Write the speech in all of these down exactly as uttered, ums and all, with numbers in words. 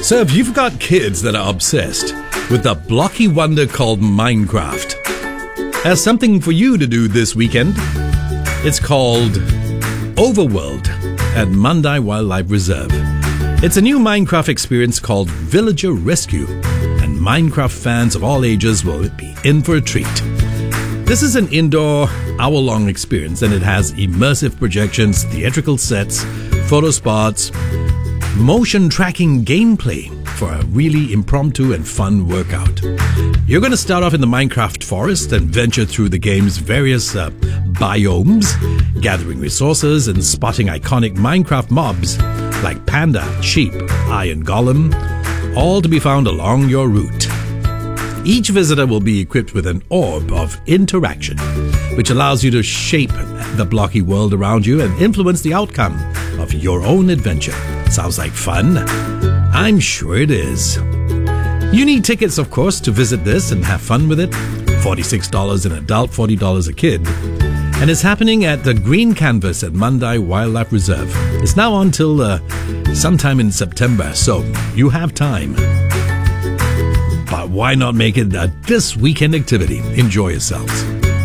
So if you've got kids that are obsessed with the blocky wonder called Minecraft, there's something for you to do this weekend. It's called Overworld at Mandai Wildlife Reserve. It's a new Minecraft experience called Villager Rescue, and Minecraft fans of all ages will be in for a treat. This is an indoor, hour-long experience, and it has immersive projections, theatrical sets, photo spots, motion tracking gameplay for a really impromptu and fun workout. You're going to start off in the Minecraft forest and venture through the game's various uh, biomes, gathering resources and spotting iconic Minecraft mobs like Panda, Sheep, Iron Golem, all to be found along your route. Each visitor will be equipped with an orb of interaction, which allows you to shape the blocky world around you and influence the outcome of your own adventure. Sounds like fun? I'm sure it is. You need tickets, of course, to visit this and have fun with it. forty-six dollars an adult, forty dollars a kid. And it's happening at the Green Canvas at Mandai Wildlife Reserve. It's now on till uh, sometime in September, so you have time. But why not make it a this weekend activity? Enjoy yourselves.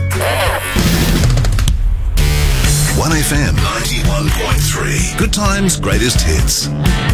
one F M ninety-one point three. Good times, greatest hits.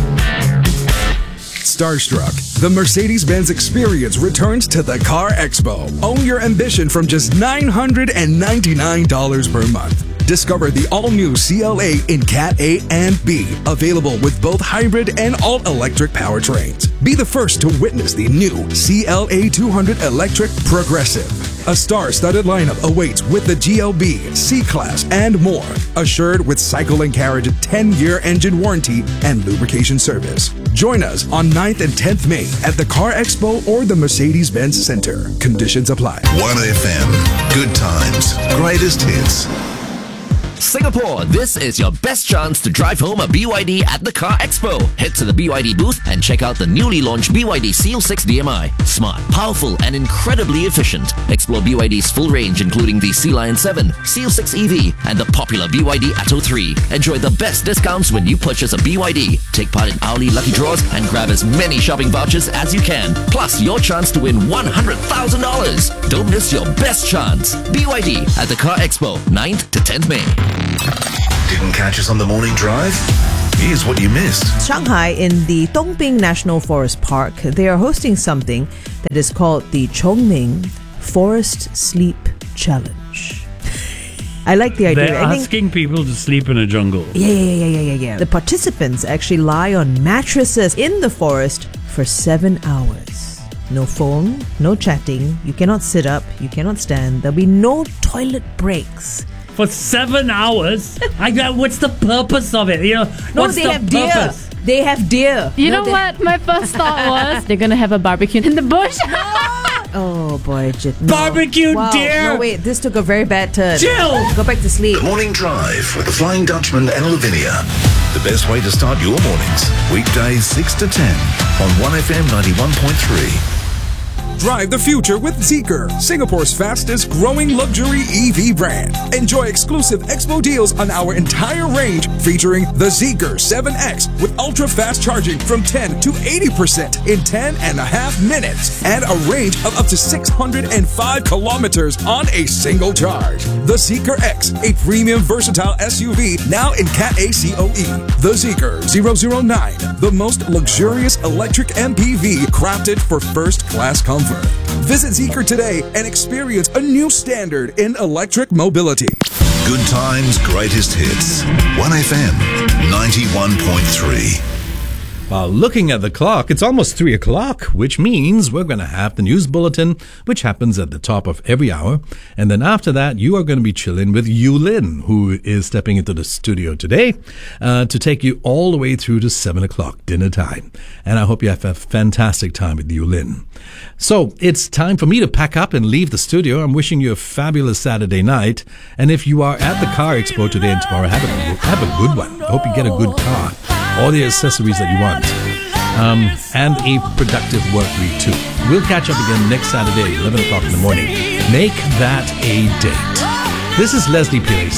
Starstruck, the Mercedes-Benz experience returns to the Car Expo. Own your ambition from just nine hundred ninety-nine dollars per month. Discover the all-new C L A in Cat A and B, available with both hybrid and all-electric powertrains. Be the first to witness the new C L A two hundred Electric Progressive. A star-studded lineup awaits with the G L B, C-Class, and more. Assured with Cycle and Carriage ten-year engine warranty and lubrication service. Join us on ninth and tenth May at the Car Expo or the Mercedes-Benz Center. Conditions apply. one F M. Good times, greatest hits. Singapore, this is your best chance to drive home a B Y D at the Car Expo. Head to the B Y D booth and check out the newly launched B Y D Seal six D M I. Smart, powerful, and incredibly efficient. Explore B Y D's full range, including the Sea Lion seven, Seal six E V, and the popular B Y D Atto three. Enjoy the best discounts when you purchase a B Y D. Take part in hourly lucky draws and grab as many shopping vouchers as you can. Plus, your chance to win one hundred thousand dollars. Don't miss your best chance. B Y D at the Car Expo, ninth to tenth May. Didn't catch us on the morning drive? Here's what you missed. Shanghai, in the Dongping National Forest Park, they are hosting something that is called the Chongming Forest Sleep Challenge. I like the idea. They're I think, asking people to sleep in a jungle. yeah, yeah, yeah, yeah, yeah, yeah. The participants actually lie on mattresses in the forest for seven hours. No phone, no chatting. You cannot sit up. You cannot stand. There'll be no toilet breaks. For seven hours? I got, what's the purpose of it? You know, No, what's they the have purpose? deer. They have deer. You No, know they- what my first thought was? They're gonna have a barbecue in the bush. Oh boy, Jit. No. Barbecue wow. deer. No, wait, this took a very bad turn. Jill! Go back to sleep. The Morning Drive with the Flying Dutchman and Lavinia. The best way to start your mornings. Weekdays six to ten on one F M ninety-one point three. Drive the future with Zeekr, Singapore's fastest growing luxury E V brand. Enjoy exclusive expo deals on our entire range featuring the Zeekr seven X with ultra-fast charging from ten to eighty percent in ten and a half minutes and a range of up to six hundred five kilometers on a single charge. The Zeekr X, a premium versatile S U V now in Cat A C O E. The Zeekr zero zero nine, the most luxurious electric M P V crafted for first-class comfort. Visit Zeekr today and experience a new standard in electric mobility. Good times, greatest hits. one F M ninety-one point three. While looking at the clock, it's almost three o'clock, which means we're going to have the news bulletin, which happens at the top of every hour. And then after that, you are going to be chilling with Yulin, who is stepping into the studio today uh, to take you all the way through to seven o'clock dinner time. And I hope you have a fantastic time with Yulin. So it's time for me to pack up and leave the studio. I'm wishing you a fabulous Saturday night. And if you are at the Car Expo today and tomorrow, have a, have a good one. I hope you get a good car. All the accessories that you want, um, and a productive work week too. We'll catch up again next Saturday, eleven o'clock in the morning. Make that a date. This is Leslie Pires.